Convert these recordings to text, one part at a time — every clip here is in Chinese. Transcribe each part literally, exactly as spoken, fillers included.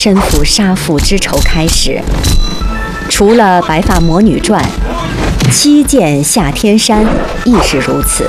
身负杀父之仇开始。除了《白发魔女传》，《七剑下天山》亦是如此。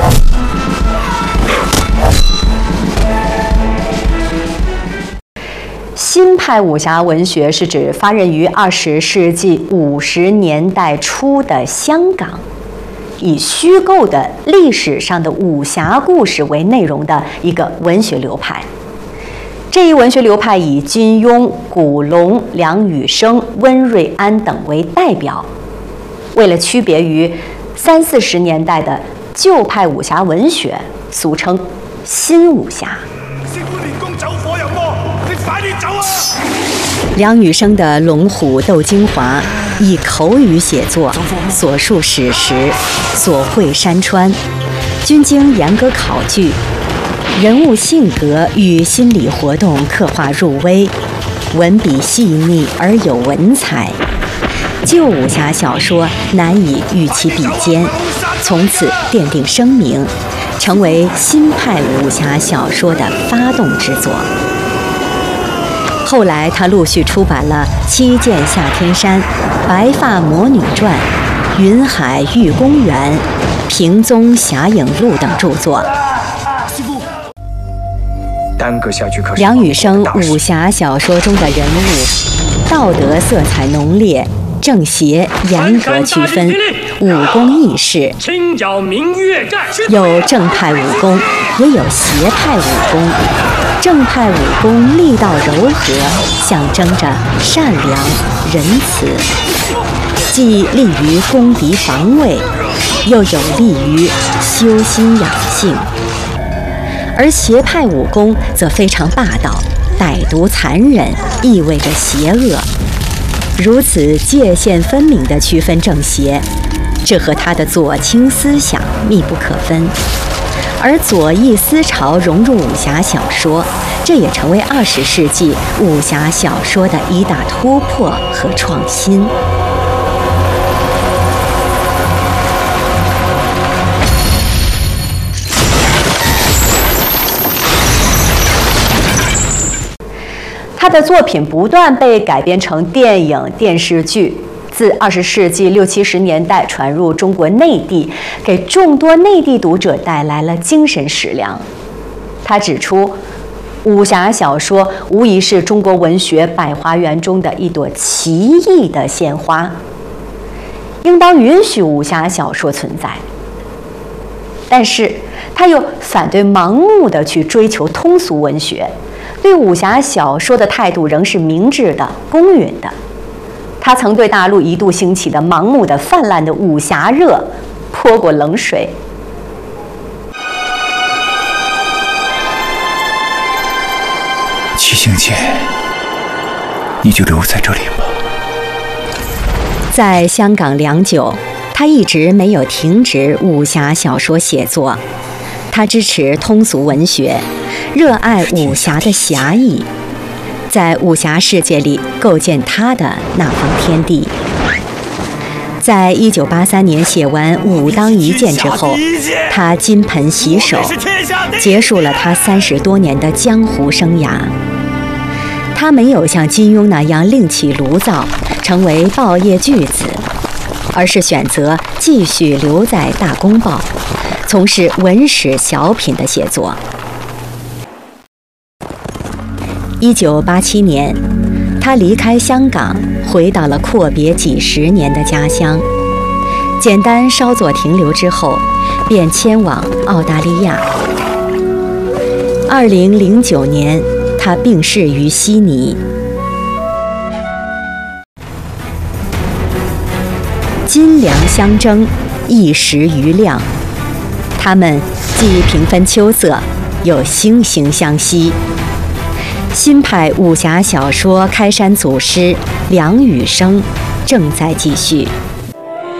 新派武侠文学是指发轫于二十世纪五十年代初的香港，以虚构的历史上的武侠故事为内容的一个文学流派。这一文学流派以金庸、古龙、梁羽生、温瑞安等为代表。为了区别于三四十年代的旧派武侠文学，俗称新武侠。 師傅練功走火入魔，你快啲走啊！ 梁羽生的《龍虎鬥精華》以口語寫作，所述史實，所繪山川，均經嚴格考據。人物性格與心理活動刻畫入微，文筆細膩而有文采。舊武俠小說難以與其比肩，從此奠定聲名，成為新派武俠小說的發動之作。後來他陸續出版了《七劍下天山》《白髮魔女傳》《雲海玉公園》《平蹤俠影錄》等著作。梁羽生武俠小說中的人物，道德色彩濃烈，正邪嚴格區分，武功義士，有正派武功，也有邪派武功。正派武功力道柔和，象徵着善良、仁慈，既利於攻敵防衛，又有利於修心養性。而邪派武功则非常霸道、歹毒、殘忍，意味着邪惡。如此界限分明地區分正邪，這和他的左傾思想密不可分。而左翼思潮融入武俠小說，這也成為二十世紀武俠小說的一大突破和創新。他的作品不斷被改編成電影、電視劇，自二十世紀六七十年代傳入中國內地，給眾多內地讀者帶來了精神食糧。他指出，武俠小說無疑是中國文學百花園中的一朵奇異的鮮花，應當允許武俠小說存在。但是，他又反對盲目地去追求通俗文學，對武俠小說的態度仍是明智的、公允的。他曾對大陸一度興起的盲目的、泛濫的武俠熱潑過冷水。 七星劍，你就留在這裡吧。 在香港良久，他一直沒有停止武俠小說寫作。他支持通俗文學，熱愛武俠的俠義，在武俠世界裡構建他的那方天地。在一九八三年寫完《武當一劍》之後，他金盆洗手，結束了他三十多年的江湖生涯。他沒有像金庸那樣另起爐灶，成為報業巨子，而是選擇繼續留在《大公報》，從事文史小品的寫作。一九八七年，他離開香港，回到了闊別幾十年的家鄉。簡單稍作停留之後，便遷往澳大利亞。二零零九年，他病逝於悉尼。金梁相爭，一時瑜亮。他們既平分秋色，又惺惺相惜。新派武俠小說開山祖師梁羽生正在繼續。